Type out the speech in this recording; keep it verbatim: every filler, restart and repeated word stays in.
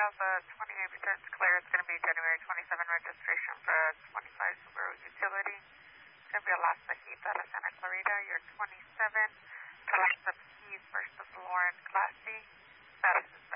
Plaza, twenty-eight returns clear. It's going to be January twenty-seventh registration for a twenty-five Subaru Utility. It's going to be a Las Fajitas de Santa Clarita. You're twenty-seven. Telex of Keys versus Lauren, Class C.